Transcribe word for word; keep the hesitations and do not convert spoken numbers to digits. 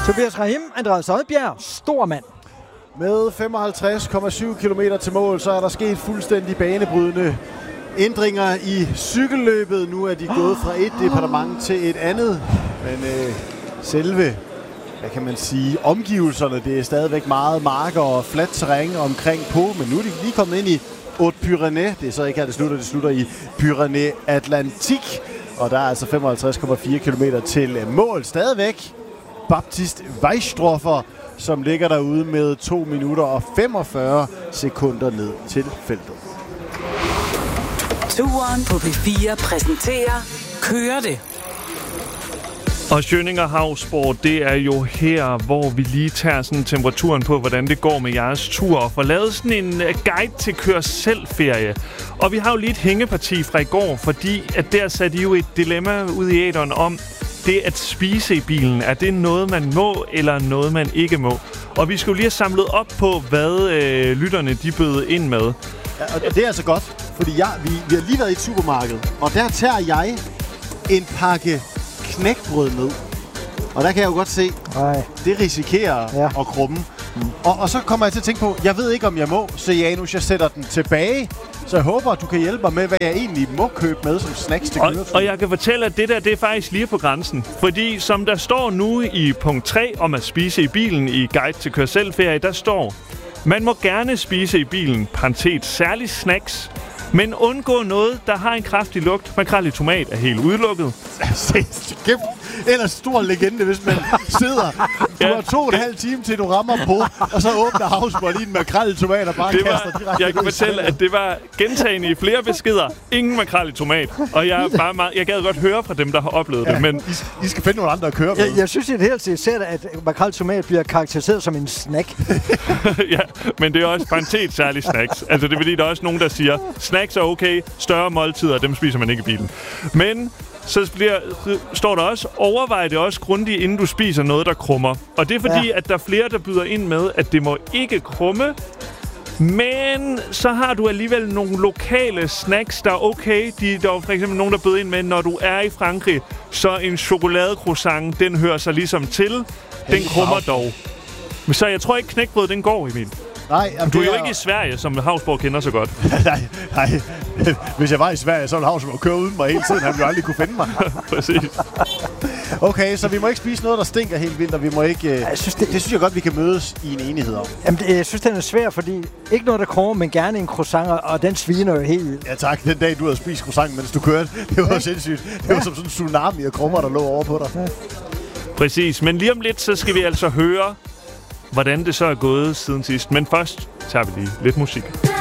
Tobias Rahim, Andreas Oddbjerg, stor mand. Med femoghalvtreds komma syv kilometer til mål, så er der sket fuldstændig banebrydende ændringer i cykelløbet. Nu er de gået fra et departement til et andet. Men øh, selve, hvad kan man sige, omgivelserne, det er stadigvæk meget marker og fladt terræn omkring på. Men nu er de lige kommet ind i Hautes-Pyrénées. Det er så ikke her, det slutter. Det slutter i Pyrénées Atlantique. Og der er altså femoghalvtreds komma fire kilometer til mål. Stadigvæk Baptiste Weisstroffer, som ligger derude med to minutter og femogfyrre sekunder ned til feltet. Turen på P fire præsenterer Kører det. Og Schøninger Havsport, det er jo her, hvor vi lige tager sådan temperaturen på, hvordan det går med jeres tur, og får lavet sådan en guide til kør selv-ferie. Og vi har jo lige et hængeparti fra i går, fordi at der satte I jo et dilemma ud i æteren om, det at spise i bilen, er det noget, man må, eller noget, man ikke må? Og vi skulle lige have samlet op på, hvad øh, lytterne de bød ind med. Ja, og det er altså godt, fordi jeg, vi, vi har lige været i et supermarked, og der tager jeg en pakke knækbrød ned. Og der kan jeg jo godt se, Ej. det risikerer ja. at krumme. Mm. Og, og så kommer jeg til at tænke på, jeg ved ikke, om jeg må, så Janus, jeg sætter den tilbage. Så jeg håber, at du kan hjælpe mig med, hvad jeg egentlig må købe med som snacks til køreturen. Og, og jeg kan fortælle, at det der, det er faktisk lige på grænsen. Fordi som der står nu i punkt tre om at spise i bilen i Guide til kør selv-ferie, der står, man må gerne spise i bilen, parentes, særligt snacks, men undgå noget, der har en kraftig lugt. Makrel i tomat er helt udelukket. Ellers stor legende, hvis man sidder. Du har to og en halv time til, du rammer på, og så åbner Havsborg lige en makrel i tomat og bare det kaster var, direkte. Jeg kan fortælle, at det var gentagende i flere beskeder. Ingen makrel i tomat. Og jeg, bare meget, jeg gad godt høre fra dem, der har oplevet ja, det. Men I, I skal finde nogle andre at køre med. Jeg, jeg synes i det hele taget ser, at makrel i tomat bliver karakteriseret som en snack. ja, men det er også parentes særligt snacks. Altså det er fordi, der er også nogen, der siger, snacks er okay, større måltider, dem spiser man ikke i bilen. Men så bliver, står der også, overvej det også grundigt, inden du spiser noget, der krummer. Og det er fordi, ja. at der er flere, der byder ind med, at det må ikke krumme. Men så har du alligevel nogle lokale snacks, der er okay. De, der er for eksempel nogen, der byder ind med, når du er i Frankrig, så en chokoladecroissant, den hører sig ligesom til. Den krummer dog. Men så jeg tror ikke, knækbrød, den går, Emil. Nej, jamen, du er jo er ikke i Sverige, som Havsborg kender så godt. nej, nej. Hvis jeg var i Sverige, så ville Havsborg køre uden mig hele tiden. Han ville aldrig kunne finde mig. Præcis. Okay, så vi må ikke spise noget, der stinker helt vildt, og vi må ikke... Øh, jeg synes, det, det synes jeg godt, vi kan mødes i en enighed om. Jamen, det, jeg synes, den er svær, fordi ikke noget, der krummer, men gerne en croissant, og den sviner jo helt vildt. Ja tak, den dag, du havde spist croissant, mens du kørte, det var ja. sindssygt. Det var ja. som sådan en tsunami af krummer, der lå over på dig. Ja. Præcis, men lige om lidt, så skal vi altså høre, hvordan det så er gået siden sidst. Men først tager vi lige lidt musik.